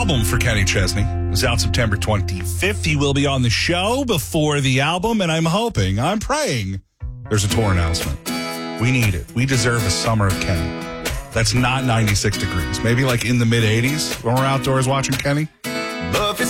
album for Kenny Chesney is out September 25th. He will be on the show before the album, and I'm praying there's a tour announcement. We need it. We deserve a summer of Kenny. That's not 96 degrees. Maybe like in the mid-80s when we're outdoors watching Kenny. Buffett